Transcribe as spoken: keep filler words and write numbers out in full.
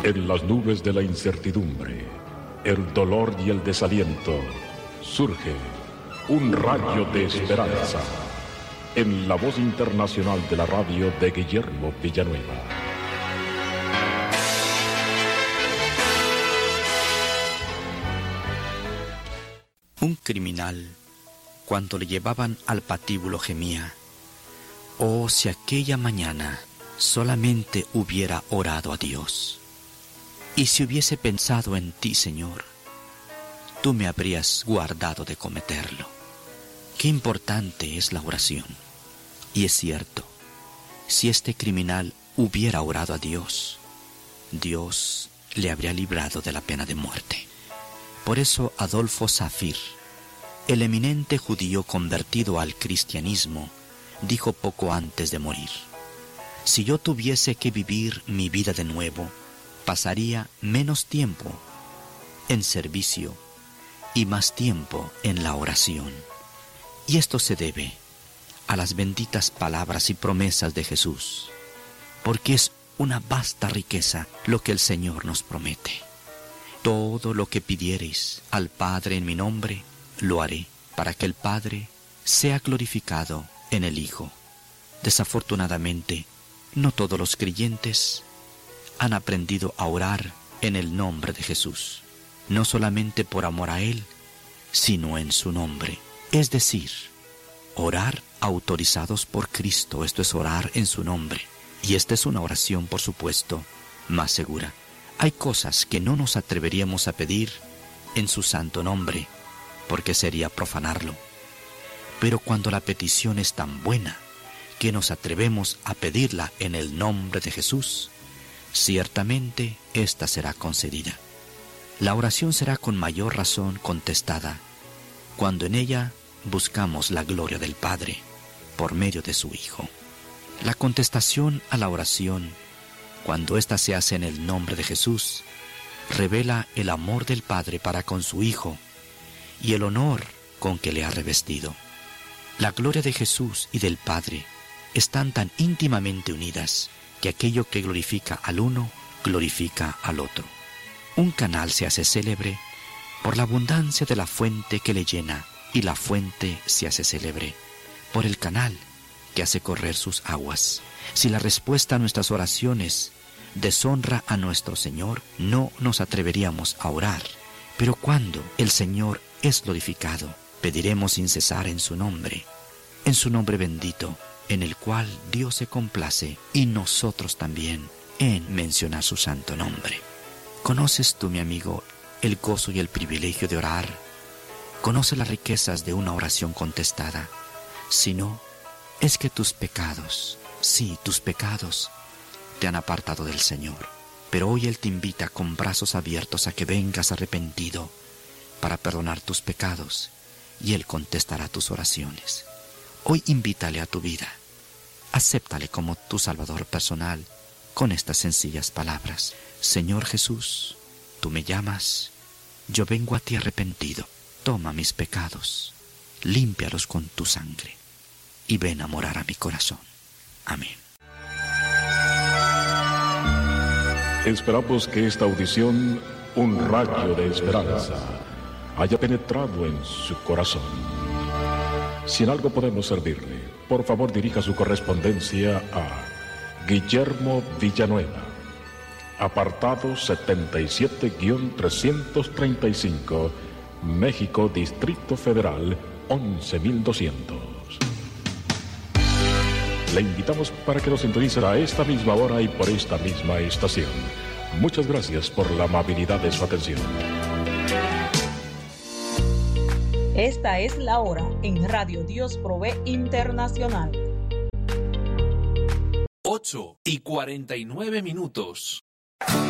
En las nubes de la incertidumbre, el dolor y el desaliento, surge un rayo de esperanza en la voz internacional de la radio de Guillermo Villanueva. Un criminal, cuando le llevaban al patíbulo, gemía: «Oh, si aquella mañana solamente hubiera orado a Dios, y si hubiese pensado en ti, Señor, tú me habrías guardado de cometerlo». Qué importante es la oración. Y es cierto, si este criminal hubiera orado a Dios, Dios le habría librado de la pena de muerte. Por eso Adolfo Saphir, el eminente judío convertido al cristianismo, dijo poco antes de morir: «Si yo tuviese que vivir mi vida de nuevo, pasaría menos tiempo en servicio y más tiempo en la oración». Y esto se debe a las benditas palabras y promesas de Jesús, porque es una vasta riqueza lo que el Señor nos promete. Todo lo que pidiereis al Padre en mi nombre, lo haré, para que el Padre sea glorificado en el Hijo. Desafortunadamente, no todos los creyentes han aprendido a orar en el nombre de Jesús, no solamente por amor a Él, sino en su nombre. Es decir, orar autorizados por Cristo, esto es orar en su nombre. Y esta es una oración, por supuesto, más segura. Hay cosas que no nos atreveríamos a pedir en su santo nombre, porque sería profanarlo. Pero cuando la petición es tan buena que nos atrevemos a pedirla en el nombre de Jesús, ciertamente ésta será concedida. La oración será con mayor razón contestada cuando en ella buscamos la gloria del Padre por medio de su Hijo. La contestación a la oración, cuando ésta se hace en el nombre de Jesús, revela el amor del Padre para con su Hijo y el honor con que le ha revestido. La gloria de Jesús y del Padre están tan íntimamente unidas que aquello que glorifica al uno, glorifica al otro. Un canal se hace célebre por la abundancia de la fuente que le llena, y la fuente se hace célebre por el canal que hace correr sus aguas. Si la respuesta a nuestras oraciones deshonra a nuestro Señor, no nos atreveríamos a orar. Pero cuando el Señor es glorificado, pediremos sin cesar en su nombre, en su nombre bendito, en el cual Dios se complace, y nosotros también en mencionar su santo nombre. ¿Conoces tú, mi amigo, el gozo y el privilegio de orar? ¿Conoces las riquezas de una oración contestada? Si no, es que tus pecados, sí, tus pecados, te han apartado del Señor. Pero hoy Él te invita con brazos abiertos a que vengas arrepentido para perdonar tus pecados, y Él contestará tus oraciones. Hoy invítale a tu vida, acéptale como tu Salvador personal con estas sencillas palabras: Señor Jesús, tú me llamas, yo vengo a ti arrepentido. Toma mis pecados, límpialos con tu sangre, y ven a morar a mi corazón. Amén. Esperamos que esta audición, un rayo de esperanza, haya penetrado en su corazón. Si en algo podemos servirle, por favor dirija su correspondencia a Guillermo Villanueva, apartado setenta y siete trescientos treinta y cinco, México, Distrito Federal, once mil doscientos. Le invitamos para que nos sintonice a esta misma hora y por esta misma estación. Muchas gracias por la amabilidad de su atención. Esta es la hora en Radio Dios Provee Internacional. ocho y cuarenta y nueve minutos.